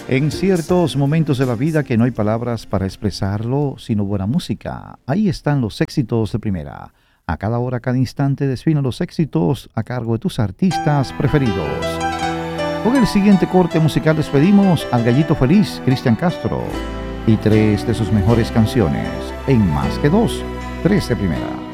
En ciertos momentos de la vida que no hay palabras para expresarlo, sino buena música, ahí están los éxitos de primera. A cada hora, cada instante desfilan los éxitos a cargo de tus artistas preferidos. Con el siguiente corte musical despedimos al Gallito Feliz, Cristian Castro, y tres de sus mejores canciones, en Más que Dos, tres de primera.